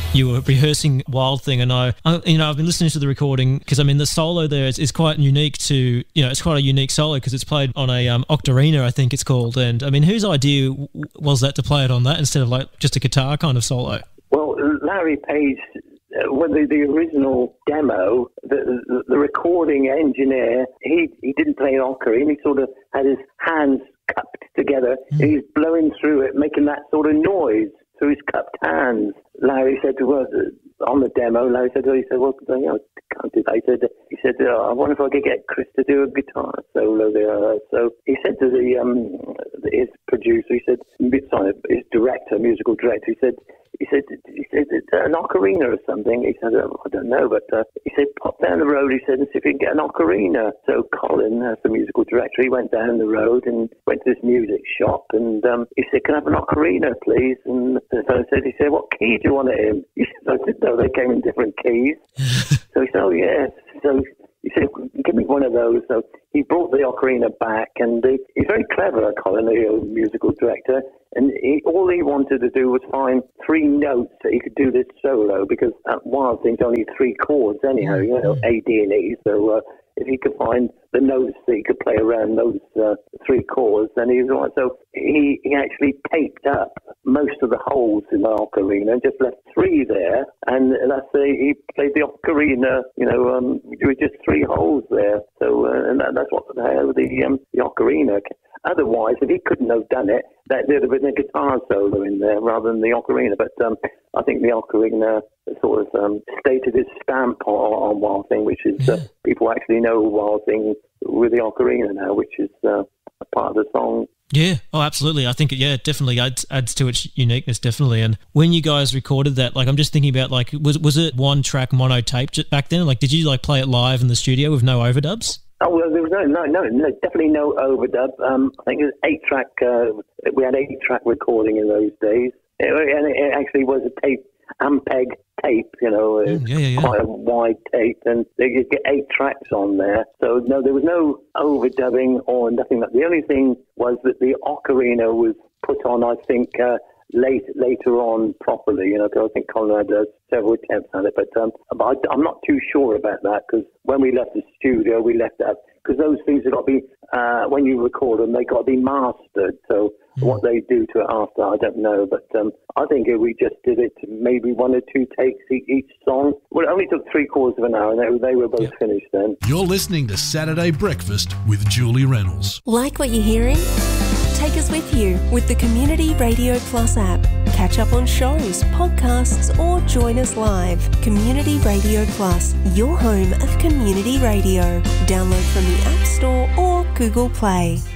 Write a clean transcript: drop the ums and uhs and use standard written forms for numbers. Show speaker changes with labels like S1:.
S1: you were rehearsing Wild Thing, and I've been listening to the recording because the solo there is quite unique to, it's quite a unique solo because it's played on a ocarina, I think it's called. And whose idea was that to play it on that instead of like just a guitar kind of solo?
S2: Well, Larry Page, when the original demo, the recording engineer, he didn't play an ocarina. He sort of had his hands cupped together. And he's blowing through it, making that sort of noise through his cupped hands. Larry said to us on the demo, well, can't do that. He said, I wonder if I could get Chris to do a guitar solo there. So he said to his producer, his director, musical director, he said, an ocarina or something. He said, I don't know, but he said, pop down the road, he said, and see if you can get an ocarina. So Colin, as the musical director, he went down the road and went to this music shop, and he said, can I have an ocarina, please? And the fellow said, what key do you want it in? He said, I didn't know they came in different keys. So he said, oh, yes. So he said, give me one of those. So he brought the ocarina back, and he's very clever, Colin, the musical director, and all he wanted to do was find 3 notes that he could do this solo, because Wild Thing's only 3 chords anyhow, A, D, and E. So if he could find the notes that he could play around those 3 chords, then he was all right. So he actually taped up most of the holes in the ocarina and just left 3 there, and he played the ocarina, with just 3 holes there. So and that's what the ocarina. Otherwise, if he couldn't have done it, there'd have been a guitar solo in there rather than the ocarina. But I think the ocarina sort of stated its stamp on Wild Thing, which is people actually know Wild Thing with the ocarina now, which is a part of the song.
S1: Yeah, oh, absolutely. I think it definitely adds to its uniqueness, definitely. And when you guys recorded that, I'm just thinking about, was it 1-track mono tape back then? Did you play it live in the studio with no overdubs?
S2: Oh, well, there was no, definitely no overdub. I think it was 8-track. We had 8-track recording in those days, and it actually was a tape, Ampeg tape. Quite a wide tape, and they could get 8 tracks on there. So no, there was no overdubbing or nothing. The only thing was that the ocarina was put on, I think, later on properly, because I think Conrad does several attempts at it, but I'm not too sure about that, because when we left the studio, we left that, because those things have got to be, when you record them, they got to be mastered, so what they do to it after, I don't know, but I think we just did it maybe 1 or 2 takes each song. Well, it only took 3/4 of an hour, and they were both finished then.
S3: You're listening to Saturday Breakfast with Julie Reynolds.
S4: Like what you're hearing? Take us with you with the Community Radio Plus app. Catch up on shows, podcasts, or join us live. Community Radio Plus, your home of community radio. Download from the App Store or Google Play.